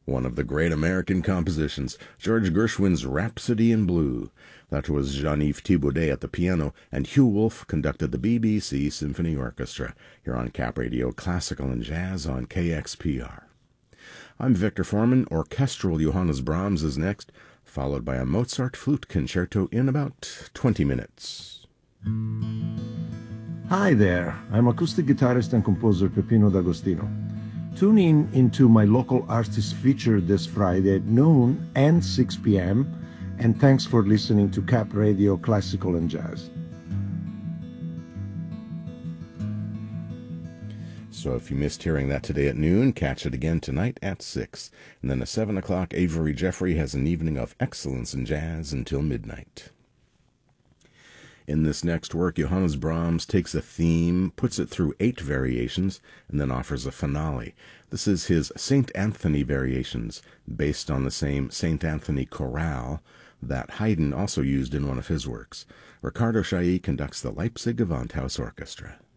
one of the great American compositions, George Gershwin's Rhapsody in Blue. That was Jean-Yves Thibaudet at the piano, and Hugh Wolf conducted the BBC Symphony Orchestra, here on Cap Radio Classical and Jazz on KXPR. I'm Victor Foreman. Orchestral Johannes Brahms is next, followed by a Mozart flute concerto in about 20 minutes. Hi there, I'm acoustic guitarist and composer Peppino D'Agostino. Tune in into my local artist feature this Friday at noon and 6 p.m., and thanks for listening to Cap Radio Classical and Jazz. So if you missed hearing that today at noon, catch it again tonight at 6. And then at 7 o'clock, Avery Jeffrey has an evening of excellence in jazz until midnight. In this next work, Johannes Brahms takes a theme, puts it through 8 variations, and then offers a finale. This is his St. Anthony variations, based on the same St. Anthony chorale that Haydn also used in one of his works. Ricardo Chailly conducts the Leipzig Gewandhaus Orchestra.